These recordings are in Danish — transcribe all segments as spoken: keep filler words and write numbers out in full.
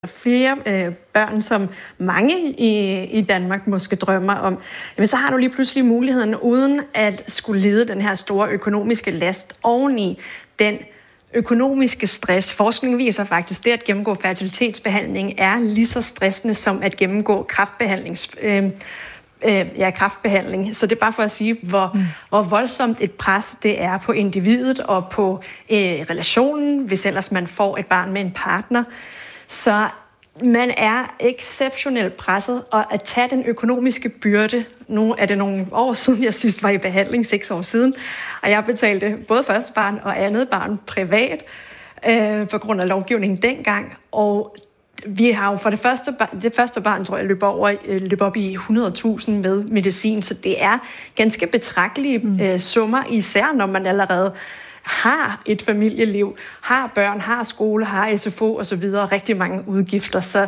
flere øh, børn, som mange i, i Danmark måske drømmer om, jamen så har du lige pludselig muligheden, uden at skulle lide den her store økonomiske last oveni den økonomiske stress. Forskning viser faktisk, det at gennemgå fertilitetsbehandling er lige så stressende som at gennemgå kræftbehandlings, øh, øh, ja, kræftbehandling. Så det er bare for at sige, hvor, mm. hvor voldsomt et pres det er på individet og på øh, relationen, hvis ellers man får et barn med en partner. Så man er exceptionelt presset, og at tage den økonomiske byrde, nu er det nogle år siden, jeg synes var i behandling, seks år siden, og jeg betalte både første barn og andet barn privat, øh, på grund af lovgivningen dengang, og vi har jo for det første, det første barn, tror jeg, løb, over, løb op i hundrede tusind med medicin, så det er ganske betragtelige mm. øh, summer, især når man allerede har et familieliv, har børn, har skole, har S F O og så videre, rigtig mange udgifter. Så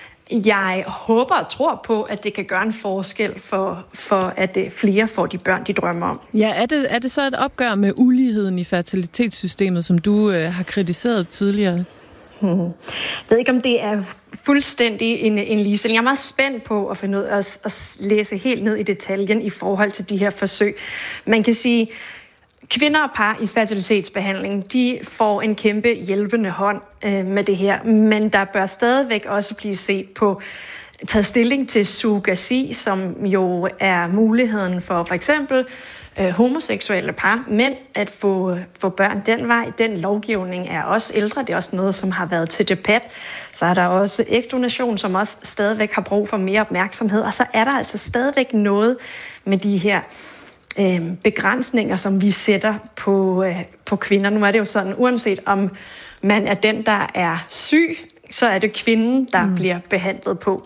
jeg håber og tror på, at det kan gøre en forskel for, for at flere får de børn, de drømmer om. Ja, er det, er det så et opgør med uligheden i fertilitetssystemet, som du øh, har kritiseret tidligere? Hmm. Jeg ved ikke, om det er fuldstændig en, en ligestilling. Jeg er meget spændt på at finde ud af at, at læse helt ned i detaljen i forhold til de her forsøg. Man kan sige, kvinder og par i fertilitetsbehandling, de får en kæmpe hjælpende hånd øh, med det her, men der bør stadigvæk også blive set på, taget stilling til surrogasi, som jo er muligheden for for eksempel øh, homoseksuelle par, mænd at få, få børn den vej. Den lovgivning er også ældre, det er også noget, som har været til debat. Så er der også ægdonation, som også stadigvæk har brug for mere opmærksomhed, og så er der altså stadigvæk noget med de her Øh, begrænsninger, som vi sætter på, øh, på kvinder. Nu er det jo sådan, uanset om man er den, der er syg, så er det kvinden, der mm. bliver behandlet på.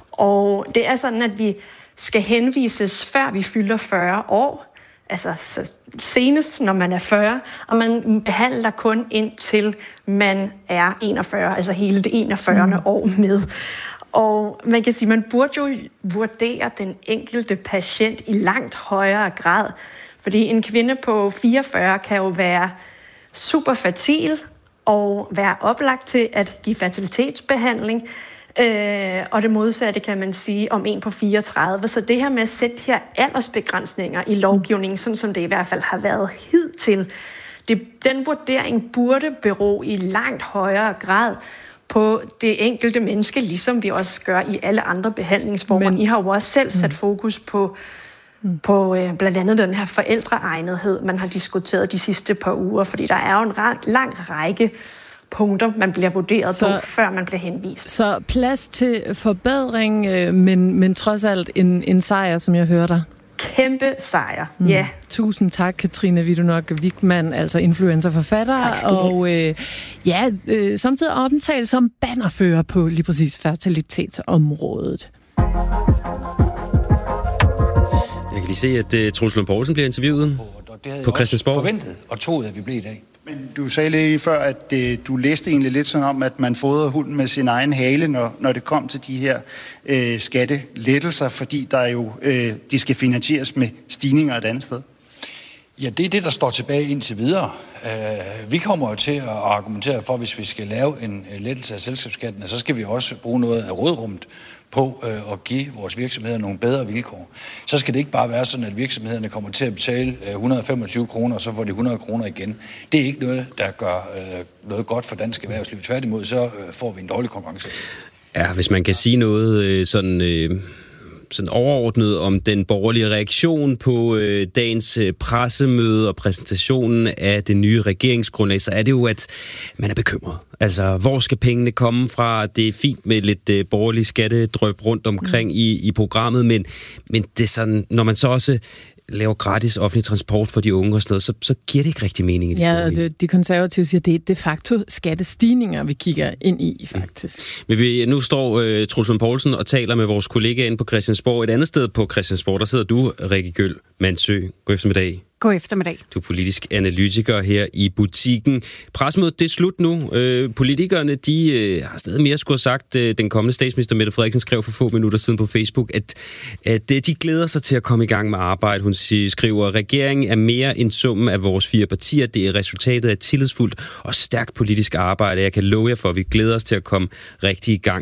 Og det er sådan, at vi skal henvises, før vi fylder fyrre år, altså senest, når man er fyrre, og man behandler kun indtil man er enogfyrre, altså hele det enogfyrre Mm. år med. Og man kan sige, man burde jo vurdere den enkelte patient i langt højere grad, fordi en kvinde på fireogfyrre kan jo være super fertil og være oplagt til at give fertilitetsbehandling, øh, og det modsatte kan man sige om en på fireogtredive. Så det her med at sætte her aldersbegrænsninger i lovgivningen, sådan som det i hvert fald har været hidtil, det, den vurdering burde bero i langt højere grad på det enkelte menneske, ligesom vi også gør i alle andre behandlingsformer. Men I har jo også selv sat fokus på, mm. på øh, blandt andet den her forældreegnethed, man har diskuteret de sidste par uger, fordi der er jo en ra- lang række punkter, man bliver vurderet så, på, før man bliver henvist. Så plads til forbedring, øh, men, men trods alt en, en sejr, som jeg hører dig. Kæmpe sejr, mm. ja. Tusind tak, Katrine Vidunok-Wichmann, altså influencerforfatter, og øh, ja, øh, samtidig omtalt som bannerfører på lige præcis fertilitetsområdet. Jeg kan lige se, at uh, Troels Lund Poulsen bliver interviewet på Christiansborg. Forventet og troet, at vi blev i dag. Men du sagde lige før, at øh, du læste egentlig lidt sådan om, at man fodrede hunden med sin egen hale, når, når det kom til de her øh, skattelettelser, fordi der jo, øh, de skal finansieres med stigninger et andet sted. Ja, det er det, der står tilbage indtil videre. Uh, vi kommer jo til at argumentere for, hvis vi skal lave en lettelse af selskabsskatten, så skal vi også bruge noget af rådrummet på øh, at give vores virksomheder nogle bedre vilkår. Så skal det ikke bare være sådan, at virksomhederne kommer til at betale øh, et hundrede og femogtyve kroner, og så får de hundrede kroner igen. Det er ikke noget, der gør øh, noget godt for dansk erhvervsliv. Tværtimod, så øh, får vi en dårlig konkurrence. Ja, hvis man kan sige noget øh, sådan... Øh sådan overordnet om den borgerlige reaktion på øh, dagens øh, pressemøde og præsentationen af det nye regeringsgrundlag, så er det jo, at man er bekymret. Altså, hvor skal pengene komme fra? Det er fint med lidt øh, borgerlig skattedrøb rundt omkring mm. i, i programmet, men, men det er sådan, når man så også laver gratis offentlig transport for de unge og sådan noget, så, så giver det ikke rigtig mening. I de ja, de, de konservative siger, at det er de facto skattestigninger, vi kigger ind i, faktisk. Mm. Men vi, nu står uh, Troels Lund Poulsen og taler med vores kollega inde på Christiansborg. Et andet sted på Christiansborg, der sidder du, Rikke Gøll Mandsø. God eftermiddag. God eftermiddag. Du er politisk analytiker her i Butikken. Pressemødet, det er slut nu. Øh, politikerne, de øh, har stadig mere skulle have sagt. Øh, den kommende statsminister Mette Frederiksen skrev for få minutter siden på Facebook, at, at øh, de glæder sig til at komme i gang med arbejde. Hun skriver, at regeringen er mere end summen af vores fire partier. Det er resultatet af tillidsfuldt og stærkt politisk arbejde. Jeg kan love jer for, at vi glæder os til at komme rigtig i gang